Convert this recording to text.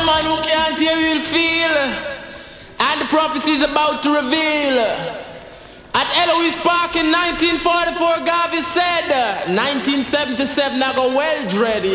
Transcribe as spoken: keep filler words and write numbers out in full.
man who can't hear will feel. And the prophecy is about to reveal. At Eloise Park in nineteen forty-four, Garvey said, nineteen seventy-seven, I go well dread.